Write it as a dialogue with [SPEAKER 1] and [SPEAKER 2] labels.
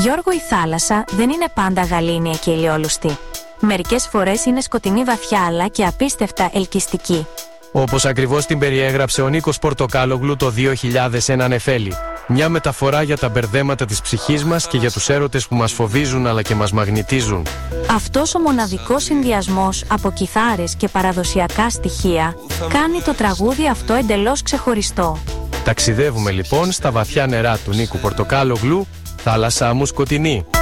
[SPEAKER 1] Γιώργο, η θάλασσα δεν είναι πάντα γαλήνια και ηλιόλουστη. Μερικές φορές είναι σκοτεινή βαθιά αλλά και απίστευτα ελκυστική.
[SPEAKER 2] Όπως ακριβώς την περιέγραψε ο Νίκος Πορτοκάλογλου το 2001 Νεφέλη. Μια μεταφορά για τα μπερδέματα της ψυχής μας και για τους έρωτες που μας φοβίζουν αλλά και μας μαγνητίζουν.
[SPEAKER 1] Αυτός ο μοναδικός συνδυασμός από κιθάρες και παραδοσιακά στοιχεία κάνει το τραγούδι αυτό εντελώς ξεχωριστό.
[SPEAKER 2] Ταξιδεύουμε λοιπόν στα βαθιά νερά του Νίκου Πορτοκάλογλου, θάλασσά μου σκοτεινή.